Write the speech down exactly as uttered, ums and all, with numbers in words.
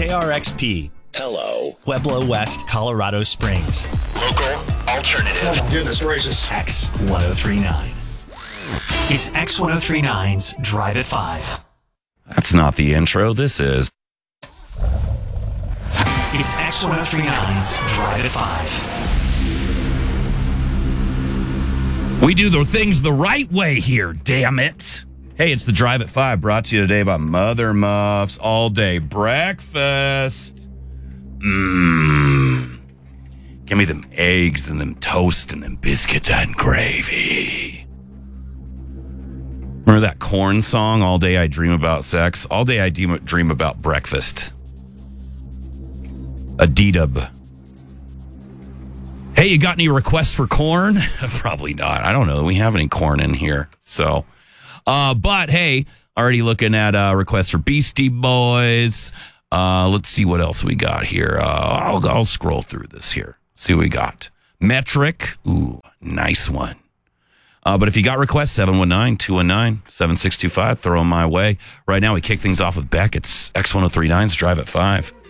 K R X P. Hello. Pueblo West, Colorado Springs. Local alternative. Oh, goodness gracious. X ten thirty-nine. It's X ten thirty-nine's Drive at five. That's not the intro. This is. It's X ten thirty-nine's Drive at five. We do the things the right way here, damn it. Hey, it's the Drive at five, brought to you today by Mother Muffs All Day Breakfast. Mmm. Give me them eggs and them toast and them biscuits and gravy. Remember that Korn song, All Day I Dream About Sex? All day I dream about breakfast. A D-dub. Hey, you got any requests for corn? Probably not. I don't know that we have any corn in here. So, uh, but hey, already looking at uh, requests for Beastie Boys. Uh, let's see what else we got here. Uh, I'll, I'll scroll through this here. See what we got. Metric. Ooh, nice one. Uh, but if you got requests, seven one nine, two one nine, seven six two five, throw them my way. Right now, we kick things off with Beck. It's X ten thirty-nine's Drive at five.